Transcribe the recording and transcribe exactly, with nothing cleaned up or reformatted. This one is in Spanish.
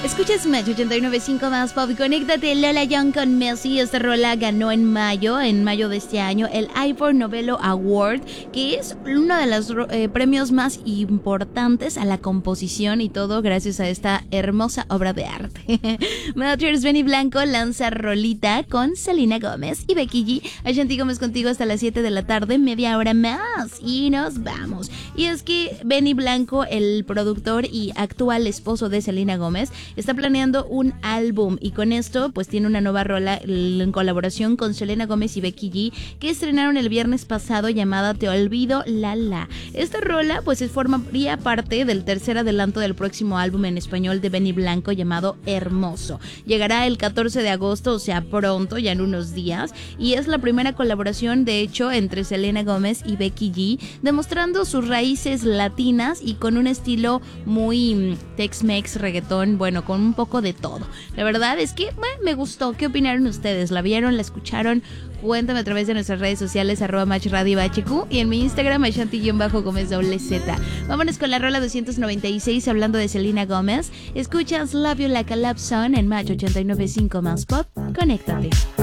Escuchas Match ochenta y nueve punto cinco más pop. Conéctate, Lola Young con Messi. Esta rola ganó en mayo, en mayo de este año, el Ivor Novello Award, que es uno de los eh, premios más importantes a la composición y todo gracias a esta hermosa obra de arte. Matters, Benny Blanco lanza rolita con Selena Gómez y Becky G. Ashanti Gómez contigo hasta las siete de la tarde, media hora más y nos vamos. Y es que Benny Blanco, el productor y actual esposo de Selena Gómez, está planeando un álbum y con esto pues tiene una nueva rola en colaboración con Selena Gómez y Becky G que estrenaron el viernes pasado, llamada Te Olvido La La. Esta rola pues formaría parte del tercer adelanto del próximo álbum en español de Benny Blanco llamado Hermoso. Llegará el catorce de agosto, o sea pronto, ya en unos días, y es la primera colaboración de hecho entre Selena Gómez y Becky G, demostrando sus raíces latinas y con un estilo muy Tex-Mex, reggaetón, bueno, con un poco de todo. La verdad es que bueno, me gustó. ¿Qué opinaron ustedes? ¿La vieron? ¿La escucharon? Cuéntame a través de nuestras redes sociales, arroba Match Radio H Q, y en mi Instagram, Ashanti-Gómez doble Z. Vámonos con la rola doscientos noventa y seis, hablando de Selena Gómez. Escuchas Love You Like a Love Song en Match ochenta y nueve punto cinco más pop. Conéctate.